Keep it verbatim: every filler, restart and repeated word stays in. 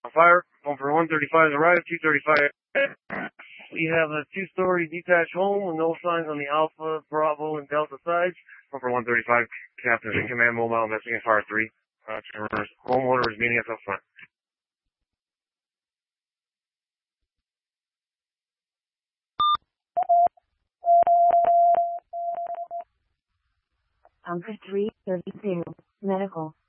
On fire. One for one thirty-five has arrived. two thirty-five. We have a two-story detached home with no signs on the Alpha, Bravo, and Delta sides. One for one thirty-five. Captain in command, mobile, messing in fire three. Uh, homeowner is meeting us up front. Anchor three thirty-two. Medical.